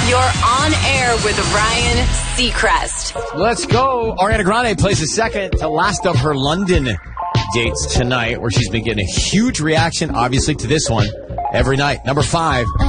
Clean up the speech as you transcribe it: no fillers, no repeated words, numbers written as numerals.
You're on air with Ryan Seacrest. Let's go. Ariana Grande plays the second to last of her London dates tonight, where she's been getting a huge reaction, obviously, to this one every night. Number 5.